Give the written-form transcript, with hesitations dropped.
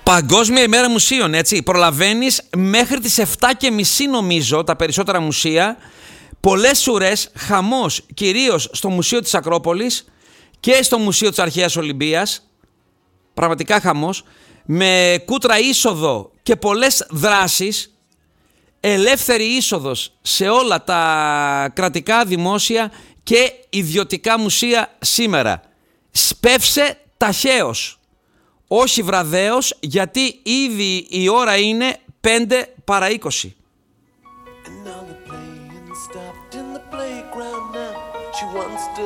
Παγκόσμια ημέρα μουσείων, έτσι. Προλαβαίνεις μέχρι τις 7:30 νομίζω τα περισσότερα μουσεία. Πολλές ουρές, χαμός, κυρίως στο Μουσείο της Ακρόπολης και στο Μουσείο της Αρχαίας Ολυμπίας. Πραγματικά χαμός. Με κούτρα είσοδο και πολλές δράσεις. Ελεύθερη είσοδος σε όλα τα κρατικά, δημόσια και ιδιωτικά μουσεία σήμερα. Σπεύσε ταχαίως. Όχι βραδέως, γιατί ήδη η ώρα είναι 5:20.